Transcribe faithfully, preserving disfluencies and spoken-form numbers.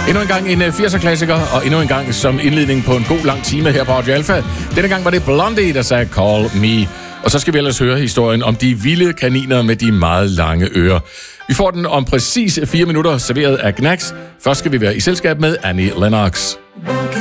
Endnu en gang en firser-klassiker, og endnu en gang som indledning på en god lang time her på Radio Alpha. Denne gang var det Blondie, der sagde Call Me. Og så skal vi ellers høre historien om de vilde kaniner med de meget lange ører. Vi får den om præcis fire minutter, serveret af Gnax. Først skal vi være i selskab med Annie Lennox.